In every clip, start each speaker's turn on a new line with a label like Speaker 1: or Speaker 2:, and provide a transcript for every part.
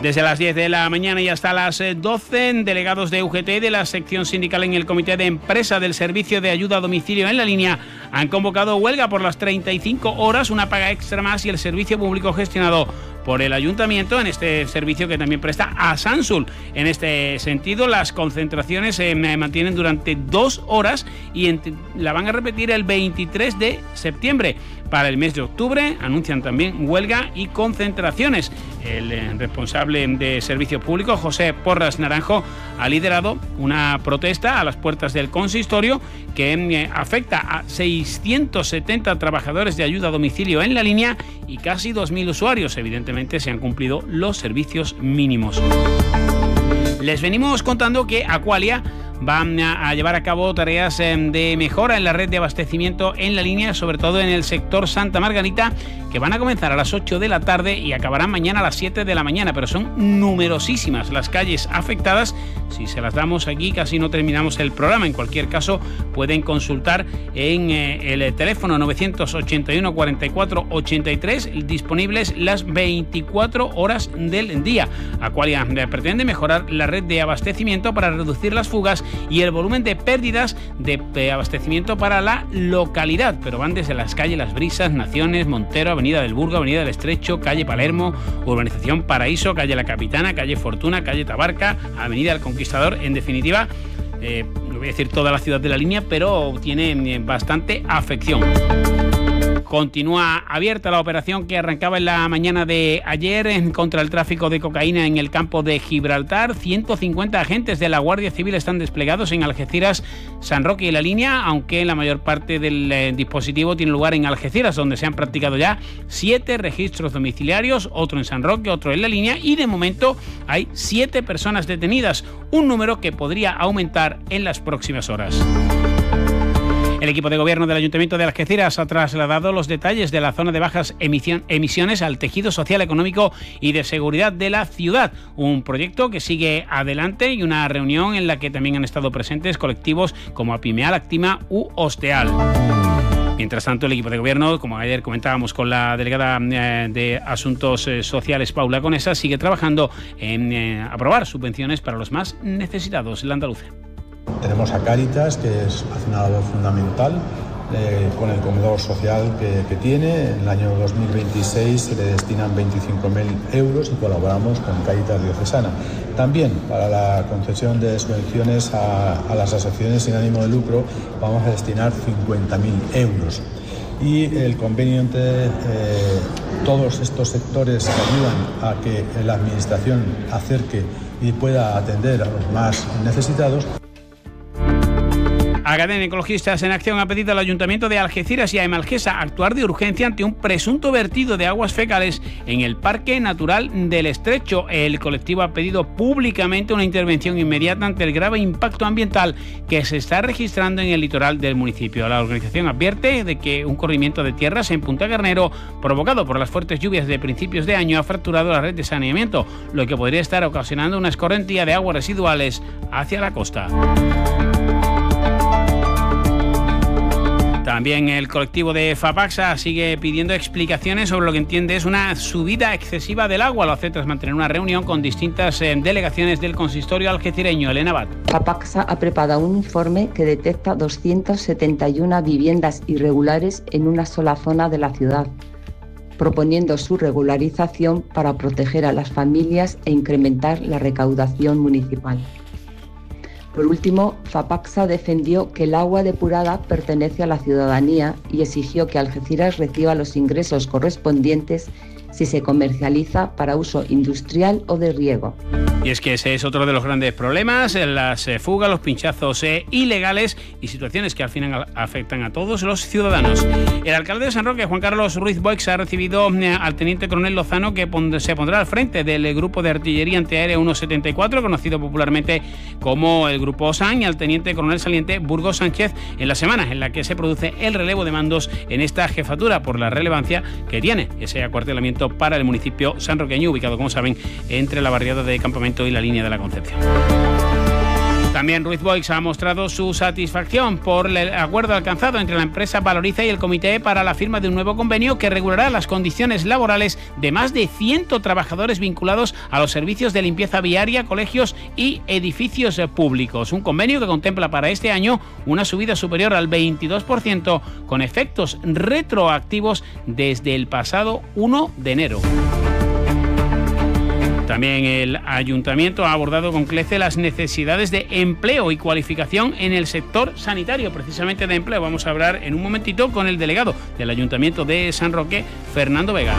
Speaker 1: Desde las 10 de la mañana y hasta las 12, delegados de UGT de la sección sindical en el Comité de Empresa del Servicio de Ayuda a Domicilio en la Línea han convocado huelga por las 35 horas, una paga extra más y el servicio público gestionado por el Ayuntamiento en este servicio que también presta a Sansul. En este sentido, las concentraciones se mantienen durante 2 horas y la van a repetir el 23 de septiembre. Para el mes de octubre anuncian también huelga y concentraciones. El responsable de Servicios Públicos, José Porras Naranjo, ha liderado una protesta a las puertas del consistorio que afecta a 670 trabajadores de ayuda a domicilio en la línea y casi 2.000 usuarios. Evidentemente se han cumplido los servicios mínimos. Les venimos contando que Aqualia van a llevar a cabo tareas de mejora en la red de abastecimiento en la línea, sobre todo en el sector Santa Margarita, que van a comenzar a las 8 de la tarde y acabarán mañana a las 7 de la mañana, pero son numerosísimas las calles afectadas. Si se las damos aquí casi no terminamos el programa. En cualquier caso, pueden consultar en el teléfono 981 44 83, disponibles las 24 horas del día. Aqualia pretende mejorar la red de abastecimiento para reducir las fugas y el volumen de pérdidas de abastecimiento para la localidad, pero van desde las calles Las Brisas, Naciones, Montero, Avenida del Burgo, Avenida del Estrecho, calle Palermo, Urbanización Paraíso, calle La Capitana, calle Fortuna, calle Tabarca, Avenida del Conquistador. En definitiva, no voy a decir toda la ciudad de la línea, pero tiene bastante afección. Continúa abierta la operación que arrancaba en la mañana de ayer contra el tráfico de cocaína en el campo de Gibraltar. 150 agentes de la Guardia Civil están desplegados en Algeciras, San Roque y La Línea, aunque la mayor parte del dispositivo tiene lugar en Algeciras, donde se han practicado ya 7 registros domiciliarios, otro en San Roque, otro en La Línea, y de momento hay 7 personas detenidas, un número que podría aumentar en las próximas horas. El equipo de gobierno del Ayuntamiento de Algeciras ha trasladado los detalles de la zona de bajas emisiones al tejido social, económico y de seguridad de la ciudad. Un proyecto que sigue adelante y una reunión en la que también han estado presentes colectivos como Apimeal, Actima u Osteal. Mientras tanto, el equipo de gobierno, como ayer comentábamos con la delegada de Asuntos Sociales, Paula Conesa, sigue trabajando en aprobar subvenciones para los más necesitados. La Andaluce.
Speaker 2: Tenemos a Cáritas, que hace una labor fundamental con el comedor social que tiene. En el año 2026 se le destinan 25.000 euros y colaboramos con Cáritas Diocesana. También para la concesión de subvenciones a las asociaciones sin ánimo de lucro vamos a destinar 50.000 euros. Y el convenio entre todos estos sectores que ayudan a que la administración acerque y pueda atender a los más necesitados.
Speaker 1: Academia Ecologistas en Acción ha pedido al Ayuntamiento de Algeciras y a Emalgesa actuar de urgencia ante un presunto vertido de aguas fecales en el Parque Natural del Estrecho. El colectivo ha pedido públicamente una intervención inmediata ante el grave impacto ambiental que se está registrando en el litoral del municipio. La organización advierte de que un corrimiento de tierras en Punta Carnero, provocado por las fuertes lluvias de principios de año, ha fracturado la red de saneamiento, lo que podría estar ocasionando una escorrentía de aguas residuales hacia la costa. También el colectivo de FAPACSA sigue pidiendo explicaciones sobre lo que entiende es una subida excesiva del agua. Lo hace tras mantener una reunión con distintas delegaciones del consistorio algecireño. Elena Abad.
Speaker 3: FAPACSA ha preparado un informe que detecta 271 viviendas irregulares en una sola zona de la ciudad, proponiendo su regularización para proteger a las familias e incrementar la recaudación municipal. Por último, FAPACSA defendió que el agua depurada pertenece a la ciudadanía y exigió que Algeciras reciba los ingresos correspondientes si se comercializa para uso industrial o de riego.
Speaker 1: Y es que ese es otro de los grandes problemas, las fugas, los pinchazos ilegales y situaciones que al final afectan a todos los ciudadanos. El alcalde de San Roque, Juan Carlos Ruiz Boix, ha recibido al teniente coronel Lozano, que se pondrá al frente del grupo de artillería antiaérea 174, conocido popularmente como el Grupo OSAN, y al teniente coronel saliente Burgos Sánchez, en la semana en la que se produce el relevo de mandos en esta jefatura por la relevancia que tiene ese acuartelamiento para el municipio sanroqueño, ubicado, como saben, entre la barriada de Campamento y la línea de la Concepción. También Ruiz Boix ha mostrado su satisfacción por el acuerdo alcanzado entre la empresa Valoriza y el comité para la firma de un nuevo convenio que regulará las condiciones laborales de más de 100 trabajadores vinculados a los servicios de limpieza viaria, colegios y edificios públicos. Un convenio que contempla para este año una subida superior al 22% con efectos retroactivos desde el pasado 1 de enero. También el Ayuntamiento ha abordado con CLECE las necesidades de empleo y cualificación en el sector sanitario, precisamente de empleo. Vamos a hablar en un momentito con el delegado del Ayuntamiento de San Roque, Fernando Vega.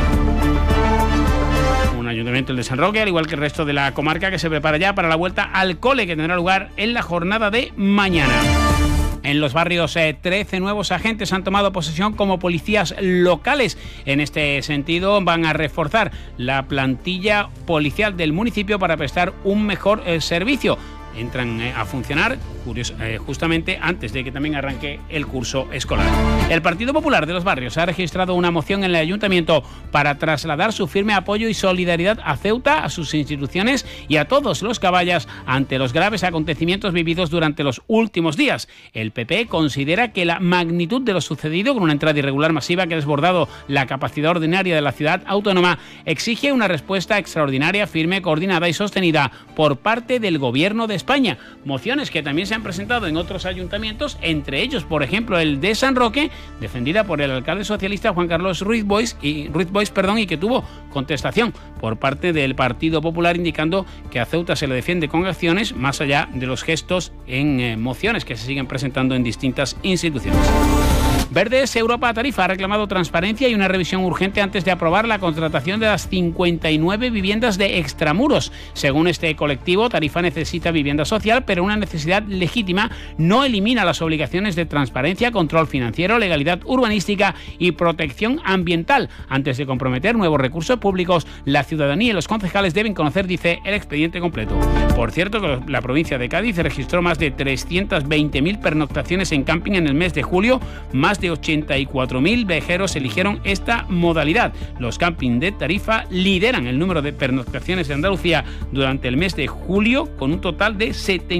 Speaker 1: Un ayuntamiento, el de San Roque, al igual que el resto de la comarca, que se prepara ya para la vuelta al cole que tendrá lugar en la jornada de mañana. En los barrios 13 nuevos agentes han tomado posesión como policías locales. En este sentido van a reforzar la plantilla policial del municipio para prestar un mejor servicio. Entran a funcionar justamente antes de que también arranque el curso escolar. El Partido Popular de los Barrios ha registrado una moción en el Ayuntamiento para trasladar su firme apoyo y solidaridad a Ceuta, a sus instituciones y a todos los caballas ante los graves acontecimientos vividos durante los últimos días. El PP considera que la magnitud de lo sucedido, con una entrada irregular masiva que ha desbordado la capacidad ordinaria de la ciudad autónoma, exige una respuesta extraordinaria, firme, coordinada y sostenida por parte del Gobierno de España. Mociones que también se han presentado en otros ayuntamientos, entre ellos, por ejemplo, el de San Roque, defendida por el alcalde socialista Juan Carlos Ruiz Boix, y que tuvo contestación por parte del Partido Popular, indicando que a Ceuta se le defiende con acciones más allá de los gestos en mociones que se siguen presentando en distintas instituciones. Verdes Europa Tarifa ha reclamado transparencia y una revisión urgente antes de aprobar la contratación de las 59 viviendas de extramuros. Según este colectivo, Tarifa necesita vivienda social, pero una necesidad legítima no elimina las obligaciones de transparencia, control financiero, legalidad urbanística y protección ambiental. Antes de comprometer nuevos recursos públicos, la ciudadanía y los concejales deben conocer, dice, el expediente completo. Por cierto, que la provincia de Cádiz registró más de 320.000 pernoctaciones en camping en el mes de julio. Más de 84.000 viajeros eligieron esta modalidad. Los campings de Tarifa lideran el número de pernoctaciones de Andalucía durante el mes de julio, con un total de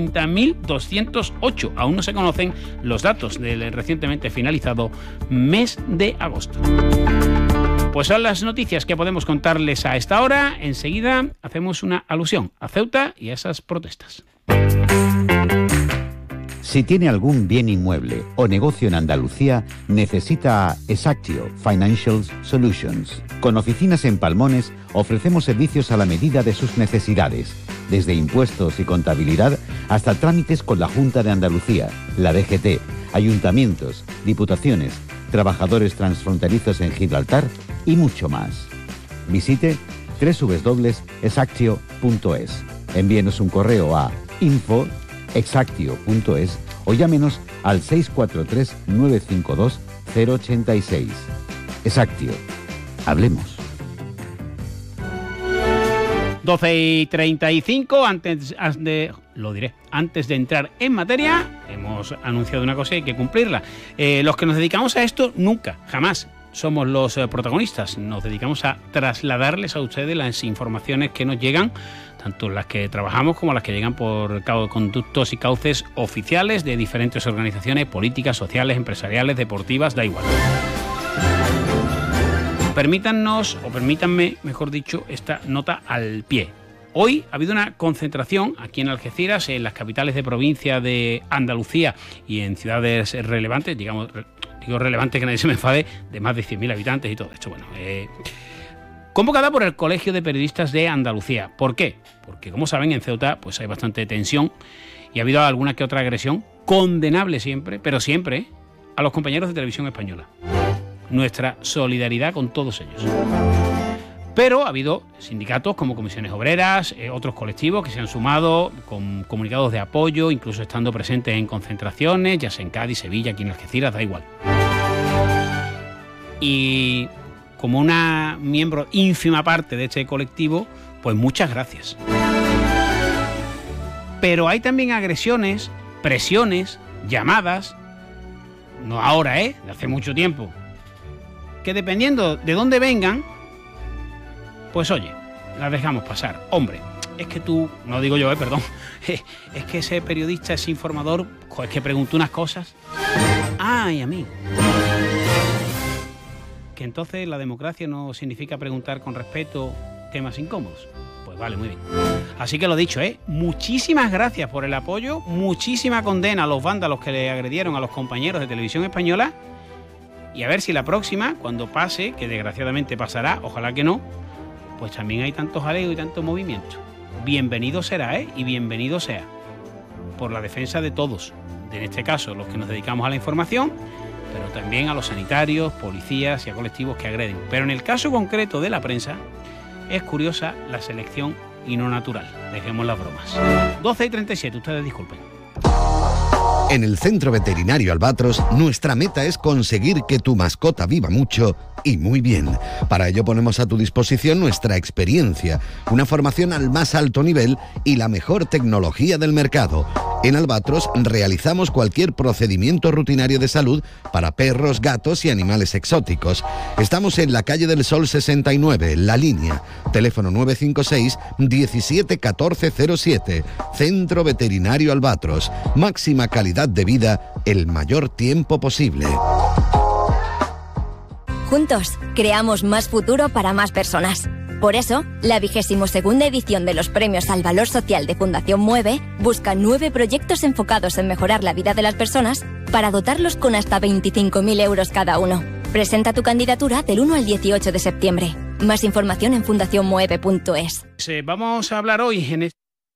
Speaker 1: 70.208. Aún no se conocen los datos del recientemente finalizado mes de agosto. Pues son las noticias que podemos contarles a esta hora. Enseguida hacemos una alusión a Ceuta y a esas protestas.
Speaker 4: Si tiene algún bien inmueble o negocio en Andalucía, necesita a Exactio Financial Solutions. Con oficinas en Palmones, ofrecemos servicios a la medida de sus necesidades, desde impuestos y contabilidad hasta trámites con la Junta de Andalucía, la DGT, ayuntamientos, diputaciones, trabajadores transfronterizos en Gibraltar y mucho más. Visite www.exactio.es. Envíenos un correo a info@exactio.es o llámenos al 643-952-086. Exactio. Hablemos.
Speaker 1: 12:35, antes de entrar en materia, hemos anunciado una cosa y hay que cumplirla. Los que nos dedicamos a esto, nunca, jamás somos los protagonistas. Nos dedicamos a trasladarles a ustedes las informaciones que nos llegan, tanto las que trabajamos como las que llegan por conductos y cauces oficiales de diferentes organizaciones políticas, sociales, empresariales, deportivas, da igual. Permítanme, mejor dicho, esta nota al pie. Hoy ha habido una concentración aquí en Algeciras, en las capitales de provincia de Andalucía y en ciudades relevantes, digo relevantes que nadie se me enfade, de más de 100.000 habitantes y todo esto. Bueno, convocada por el Colegio de Periodistas de Andalucía. ¿Por qué? Porque, como saben, en Ceuta pues hay bastante tensión y ha habido alguna que otra agresión, condenable siempre, pero siempre, a los compañeros de Televisión Española. Nuestra solidaridad con todos ellos. Pero ha habido sindicatos como Comisiones Obreras, otros colectivos que se han sumado con comunicados de apoyo, incluso estando presentes en concentraciones, ya sea en Cádiz, Sevilla, aquí en Algeciras, da igual. Y como una miembro ínfima parte de este colectivo, pues muchas gracias. Pero hay también agresiones, presiones, llamadas, no ahora, de hace mucho tiempo, que dependiendo de dónde vengan, pues oye, las dejamos pasar. Hombre, es que tú, no digo yo, perdón, es que ese periodista, ese informador, es que preguntó unas cosas. Ay, amigo. Que entonces la democracia no significa preguntar con respeto temas incómodos. Pues vale, muy bien. Así que lo dicho, muchísimas gracias por el apoyo, muchísima condena a los vándalos que le agredieron a los compañeros de Televisión Española, y a ver si la próxima, cuando pase, que desgraciadamente pasará, ojalá que no, pues también hay tanto jaleo y tanto movimiento. Bienvenido será, y bienvenido sea, por la defensa de todos, en este caso los que nos dedicamos a la información, pero también a los sanitarios, policías y a colectivos que agreden. Pero en el caso concreto de la prensa, es curiosa la selección y no natural. Dejemos las bromas. 12:37, ustedes disculpen.
Speaker 5: En el Centro Veterinario Albatros, nuestra meta es conseguir que tu mascota viva mucho y muy bien. Para ello ponemos a tu disposición nuestra experiencia, una formación al más alto nivel y la mejor tecnología del mercado. En Albatros realizamos cualquier procedimiento rutinario de salud para perros, gatos y animales exóticos. Estamos en la calle del Sol 69, La Línea. Teléfono 956 17 14 07. Centro Veterinario Albatros. Máxima calidad de vida el mayor tiempo posible.
Speaker 6: Juntos, creamos más futuro para más personas. Por eso, la 22ª edición de los Premios al Valor Social de Fundación Mueve busca 9 proyectos enfocados en mejorar la vida de las personas para dotarlos con hasta 25.000 euros cada uno. Presenta tu candidatura del 1 al 18 de septiembre. Más información en fundacionmueve.es.
Speaker 1: Vamos a hablar hoy en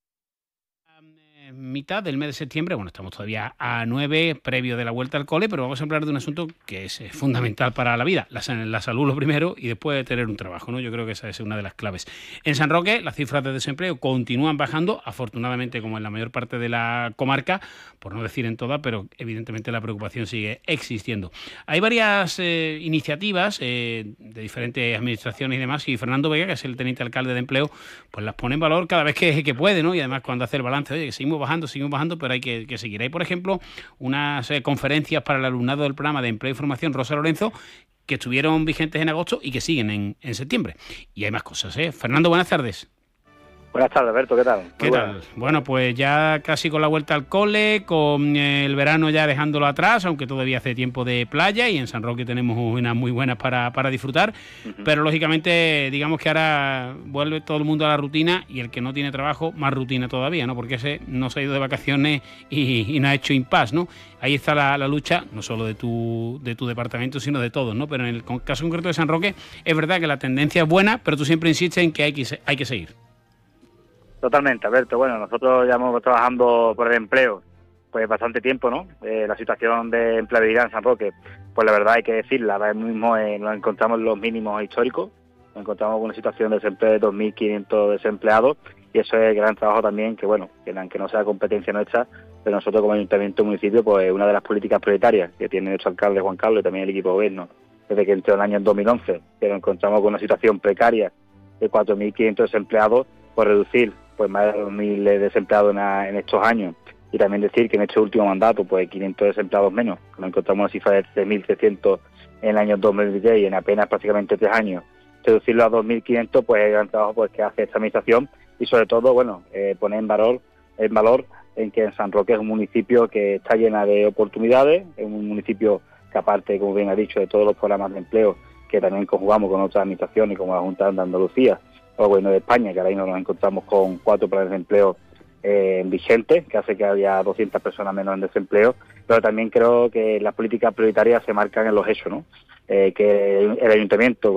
Speaker 1: mitad del mes de septiembre, bueno, estamos todavía a 9, previo de la vuelta al cole, pero vamos a hablar de un asunto que es fundamental para la vida, la salud lo primero y después tener un trabajo, ¿no? Yo creo que esa es una de las claves. En San Roque, las cifras de desempleo continúan bajando, afortunadamente, como en la mayor parte de la comarca, por no decir en toda, pero evidentemente la preocupación sigue existiendo. Hay varias iniciativas de diferentes administraciones y demás, y Fernando Vega, que es el teniente alcalde de empleo, pues las pone en valor cada vez que puede, ¿no? Y además cuando hace el balance, oye, que seguimos bajando, pero hay que seguir. Hay, por ejemplo, unas conferencias para el alumnado del programa de Empleo y Formación Rosa Lorenzo, que estuvieron vigentes en agosto y que siguen en septiembre. Y hay más cosas, Fernando, buenas tardes.
Speaker 7: Buenas tardes, Alberto, ¿qué tal?
Speaker 1: ¿Qué tal? Bueno, pues ya casi con la vuelta al cole, con el verano ya dejándolo atrás, aunque todavía hace tiempo de playa y en San Roque tenemos unas muy buenas para disfrutar, pero lógicamente digamos que ahora vuelve todo el mundo a la rutina y el que no tiene trabajo, más rutina todavía, ¿no? Porque ese no se ha ido de vacaciones y no ha hecho impasse, ¿no? Ahí está la lucha, no solo de tu departamento, sino de todos, ¿no? Pero en el caso concreto de San Roque, es verdad que la tendencia es buena, pero tú siempre insistes en que hay que seguir.
Speaker 7: Totalmente, Alberto. Bueno, nosotros llevamos trabajando por el empleo pues bastante tiempo, ¿no? La situación de empleabilidad en San Roque, pues la verdad hay que decirla, ahora mismo nos encontramos en los mínimos históricos, nos encontramos con una situación de desempleo de 2.500 desempleados y eso es gran trabajo también, que bueno, que aunque no sea competencia nuestra, pero nosotros como Ayuntamiento y Municipio, pues una de las políticas prioritarias que tiene nuestro alcalde Juan Carlos y también el equipo de gobierno, desde que entró en el año 2011, que nos encontramos con una situación precaria de 4.500 desempleados, por reducir pues más de 2.000 desempleados en estos años. Y también decir que en este último mandato, pues 500 desempleados menos. Nos encontramos una cifra de 3.300 en el año 2016 y en apenas prácticamente 3 años. Reducirlo a 2.500, pues es el gran trabajo pues que hace esta administración y sobre todo, bueno, poner en valor en que en San Roque es un municipio que está llena de oportunidades, es un municipio que aparte, como bien ha dicho, de todos los programas de empleo que también conjugamos con otras administraciones como la Junta de Andalucía o el Gobierno de España, que ahora mismo nos encontramos con 4 planes de empleo vigentes, que hace que haya 200 personas menos en desempleo, pero también creo que las políticas prioritarias se marcan en los hechos, ¿no? Que el Ayuntamiento